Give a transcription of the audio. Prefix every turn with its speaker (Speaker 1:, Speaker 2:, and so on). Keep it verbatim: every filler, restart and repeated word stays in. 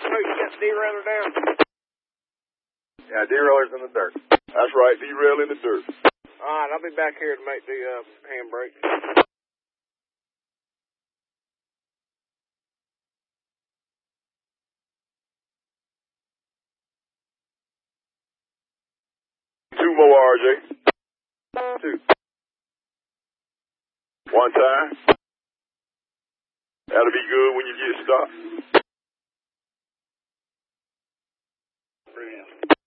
Speaker 1: Oh, you got the derailleur down?
Speaker 2: Yeah, derailleur's in the dirt. That's right, derail in the dirt.
Speaker 1: All right, I'll be back here to make the uh, handbrake.
Speaker 2: Two more, R J. Two. One time. That'll be good when you get stopped.
Speaker 1: Brilliant.